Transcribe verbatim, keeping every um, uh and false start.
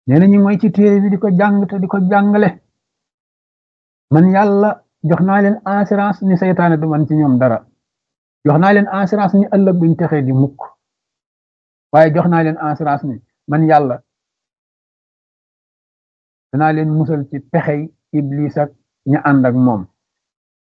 nee na ñi mooy ci téere bi di ko jàng te di ko jàngale man yàlla jox naa leen assurance ni seytaane du man ci ñoom dara jox naa leen assurance ni ëllëg buñ texee di mukk waaye jox naa leen assurance ni man yàlla danaa leen musal ci pexey iblis ak ña ànd ak moom